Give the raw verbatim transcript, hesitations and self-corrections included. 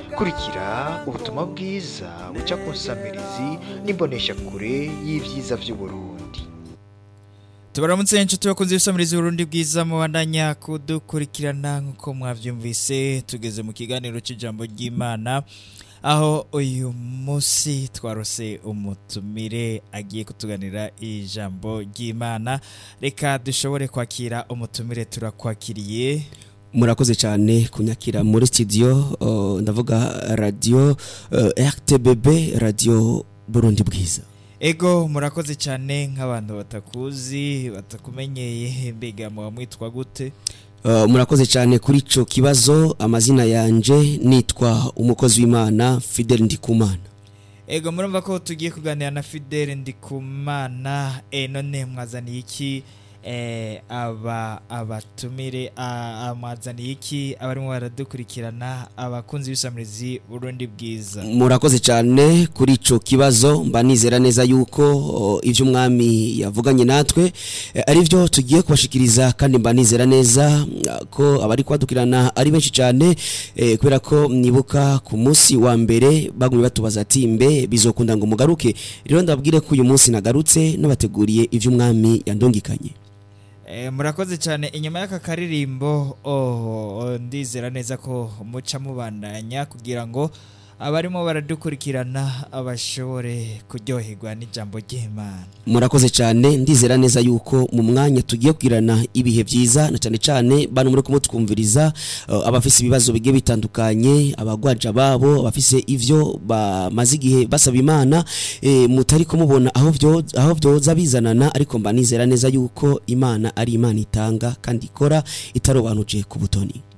kurikira ubutumwa bwiza buca ku nsamirizi n'imbonesha kure y'ivyiza vy'Uburundi. Tubaramutse inshuti bakunze ibisamirizi Burundi bwiza mubandanya kudukurikirana nkuko mwavyumvise tugeze mu kiganiro c'ijambo ry'Imana aho uyu munsi twarose umutumire agiye kutuganira ijambo ry'Imana. Reka dushobore kwakira umutumire turakwakiriye. Murakoze cyane kunyakira muri studio uh, ndavuga radio uh, R T B B radio Burundi bwiza. Ego murakoze cyane nk'abantu batakuzi batakumenyeye mbega mu mwitwa gute? Uh, murakoze cyane kuri ico kibazo. Amazina yanje nitwa umukozi w'Imana Fidel Ndikumana. Ego murumva ko tugiye kuganira na Fidel Ndikumana. E none mwazaniye iki eh aba abatumire amazaniye iki abarimo baradukurikirana abakunzi b'isamirizi Burundi bwiza? Murakoze cyane kuri ico kibazo. Mba nizera neza yuko ivyo umwami yavuganye natwe e, ari byo tugiye kubashikiriza, kandi mba nizera neza ko abari kwadukirana ari benshi cyane e, kubera ko nibuka ku munsi wa mbere bagumye batubaza ati mbe bizokunda ngo mugaruke. Rero ndabwire ko uyu munsi nagarutse nabateguriye ivyo umwami yandongikanye. Eh murakoze cyane. Inyuma y'aka karirimbo oh ndizera neza ko muca mubandanya kugira ngo abarimo baradukurikirana abashobore kuryoherwa n'ijambo ry'Imana. Murakoze cyane. Ndizera neza yuko mu mwanya tugiye kugirana ibihe byiza, na cyane cyane bantu muri kumutwumviriza uh, abafise ibibazo bigiye bitandukanye, abagwaja babo abafise ivyo bamaze igihe basaba Imana e, mutari kumubona aho byo aho byoza bizanana, ariko mba nizera neza yuko Imana ari Imana itanga kandi ikora itarobanuje ku butoni.